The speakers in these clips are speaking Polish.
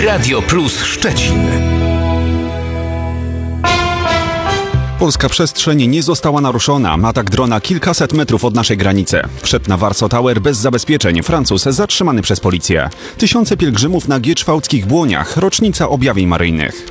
Radio Plus Szczecin. Polska przestrzeń nie została naruszona. Atak drona kilkaset metrów od naszej granicy. Wszedł na Warsaw Tower bez zabezpieczeń. Francuz zatrzymany przez policję. Tysiące pielgrzymów na gieczwałckich błoniach. Rocznica objawień maryjnych.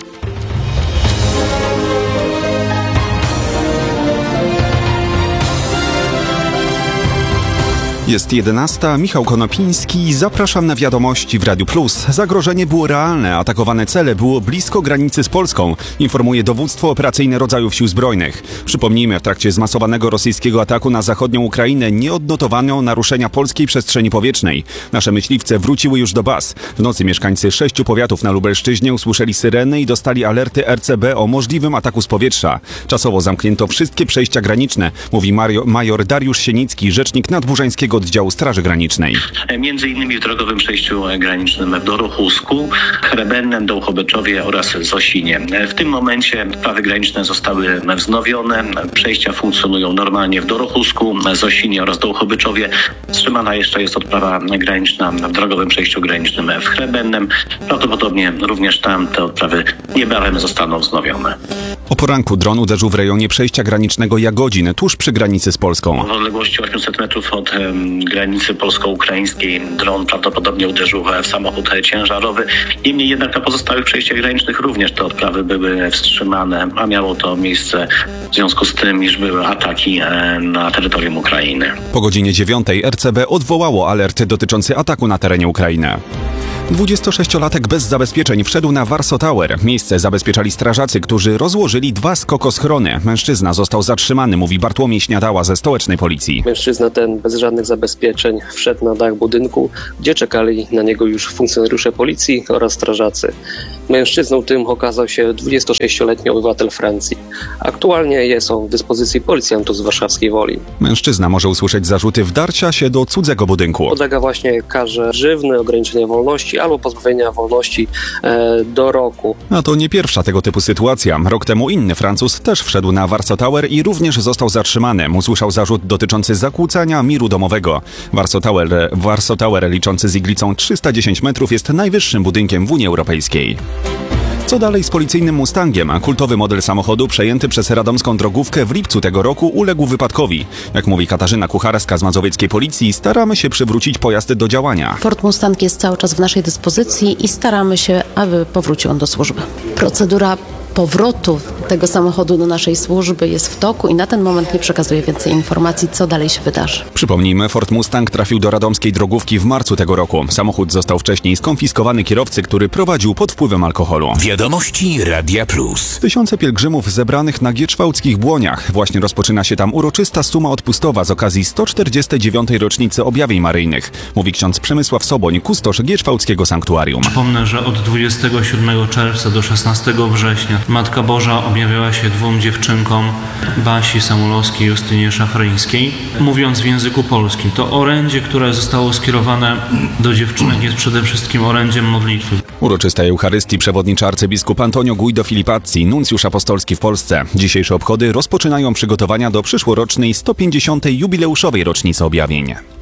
Jest 11. Michał Konopiński. Zapraszam na wiadomości w Radiu Plus. Zagrożenie było realne. Atakowane cele było blisko granicy z Polską, informuje dowództwo operacyjne rodzajów sił zbrojnych. Przypomnijmy, w trakcie zmasowanego rosyjskiego ataku na zachodnią Ukrainę nie odnotowano naruszenia polskiej przestrzeni powietrznej. Nasze myśliwce wróciły już do baz. W nocy mieszkańcy 6 powiatów na Lubelszczyźnie usłyszeli syreny i dostali alerty RCB o możliwym ataku z powietrza. Czasowo zamknięto wszystkie przejścia graniczne, mówi major Dariusz Sienicki, rzecznik nadburzańskiego oddziału Straży Granicznej. Między innymi w drogowym przejściu granicznym w Dorochusku, Chrebennem, Dołchobeczowie oraz Zosinie. W tym momencie prawy graniczne zostały wznowione. Przejścia funkcjonują normalnie w Dorochusku, Zosinie oraz Dołchobeczowie. Wstrzymana jeszcze jest odprawa graniczna w drogowym przejściu granicznym w Chrebennem. Prawdopodobnie również tam te odprawy niebawem zostaną wznowione. O poranku dron uderzył w rejonie przejścia granicznego Jagodzin, tuż przy granicy z Polską. W odległości 800 metrów od granicy polsko-ukraińskiej dron prawdopodobnie uderzył w samochód ciężarowy. Niemniej jednak na pozostałych przejściach granicznych również te odprawy były wstrzymane, a miało to miejsce w związku z tym, iż były ataki na terytorium Ukrainy. Po godzinie 9 RCB odwołało alert dotyczący ataku na terenie Ukrainy. 26-latek bez zabezpieczeń wszedł na Warsaw Tower. Miejsce zabezpieczali strażacy, którzy rozłożyli 2 skokoschrony. Mężczyzna został zatrzymany, mówi Bartłomiej Śniadała ze stołecznej policji. Mężczyzna ten bez żadnych zabezpieczeń wszedł na dach budynku, gdzie czekali na niego już funkcjonariusze policji oraz strażacy. Mężczyzną tym okazał się 26-letni obywatel Francji. Aktualnie jest on w dyspozycji policjantów z warszawskiej Woli. Mężczyzna może usłyszeć zarzuty wdarcia się do cudzego budynku. Podlega właśnie karze grzywny, ograniczenia wolności albo pozbawienia wolności do roku. A to nie pierwsza tego typu sytuacja. Rok temu inny Francuz też wszedł na Warsaw Tower i również został zatrzymany. Usłyszał zarzut dotyczący zakłócania miru domowego. Warsaw Tower liczący z iglicą 310 metrów jest najwyższym budynkiem w Unii Europejskiej. Co dalej z policyjnym Mustangiem? Kultowy model samochodu przejęty przez radomską drogówkę w lipcu tego roku uległ wypadkowi. Jak mówi Katarzyna Kucharska z mazowieckiej policji, staramy się przywrócić pojazd do działania. Ford Mustang jest cały czas w naszej dyspozycji i staramy się, aby powrócił on do służby. Procedura powrotu tego samochodu do naszej służby jest w toku i na ten moment nie przekazuję więcej informacji, co dalej się wydarzy. Przypomnijmy, Ford Mustang trafił do radomskiej drogówki w marcu tego roku. Samochód został wcześniej skonfiskowany kierowcy, który prowadził pod wpływem alkoholu. Wiadomości Radia Plus. Tysiące pielgrzymów zebranych na gieczwałckich błoniach. Właśnie rozpoczyna się tam uroczysta suma odpustowa z okazji 149. rocznicy objawień maryjnych. Mówi ksiądz Przemysław Soboń, kustosz gieczwałckiego sanktuarium. Przypomnę, że od 27 czerwca do 16 września Matka Boża objawiała się 2 dziewczynkom, Basi Samulowskiej i Justynie Szafryńskiej. Mówiąc w języku polskim, to orędzie, które zostało skierowane do dziewczynek, jest przede wszystkim orędziem modlitwy. Uroczystej Eucharystii przewodniczy arcybiskup Antonio Guido Filipazzi, nuncjusz apostolski w Polsce. Dzisiejsze obchody rozpoczynają przygotowania do przyszłorocznej 150. jubileuszowej rocznicy objawień.